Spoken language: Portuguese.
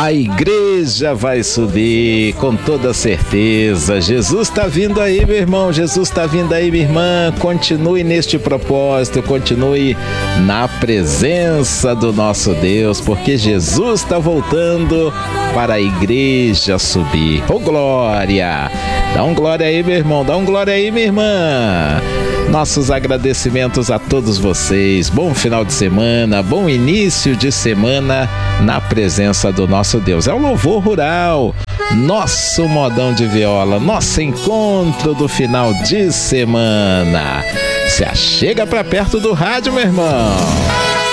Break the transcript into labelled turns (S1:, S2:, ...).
S1: A igreja vai subir com toda certeza. Jesus está vindo aí, meu irmão. Jesus está vindo aí, minha irmã. Continue neste propósito, continue na presença do nosso Deus, porque Jesus está voltando para a igreja subir. Oh, glória! Dá um glória aí, meu irmão. Dá um glória aí, minha irmã. Nossos agradecimentos a todos vocês. Bom final de semana, bom início de semana na presença do nosso Deus. É o Louvor Rural, nosso modão de viola, nosso encontro do final de semana. Se achega para perto do rádio, meu irmão.